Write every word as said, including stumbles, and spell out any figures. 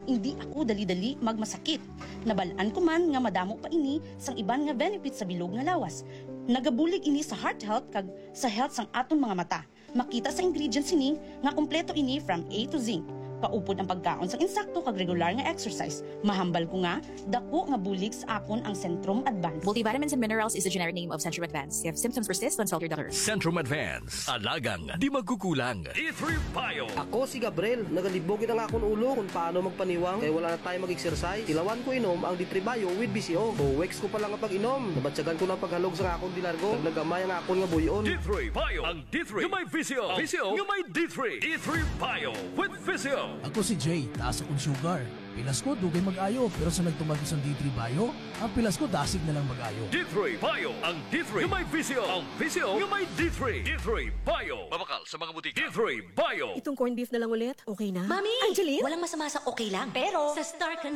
Hindi ako dali-dali magmasakit. Nabalaan ko man nga madamo pa ini sang iban nga benefits sa bilog nga lawas. Nagabulig ini sa heart health kag sa health sang aton mga mata. Makita sa ingredients ini nga kompleto ini from A to Z. Paupod ang pagkaon sang insakto kag regular nga exercise. Mahambal ko nga, dako nga bulig sa akon ang Centrum Advance. Multivitamins and Minerals is the generic name of Centrum Advance. If symptoms persist, consult your doctor. Centrum Advance. Alagang di magkukulang. D three Bio. Ako si Gabriel, nagalibogin ang akong ulo kung paano magpaniwang kaya wala na tayo mag-exercise. Ilawan ko inom ang D three Bio with B C O. Buwex ko pa lang ang pag-inom. Nabatsagan ko ng paghalog sa akong dilargo. Nagnagamay ang akong nga buyon. D three Bio. Ang D three yung may V C O. V C O yung may D three. D three Bio with V C O. Ako si Jay, taas akong sugar. Pilas ko, dugay mag-ayo. Pero sa nagtumag ko sa D three Bio, ang pilas ko, dasig na lang mag-ayo. D three Bio. Ang D three yung may V C O. Ang V C O yung may D three. D three Bio. Mabakal sa mga butika. D three Bio. Itong corned beef na lang ulit, okay na? Mami! Angeline? Walang masama sa okay lang. Pero, sa Star ka na.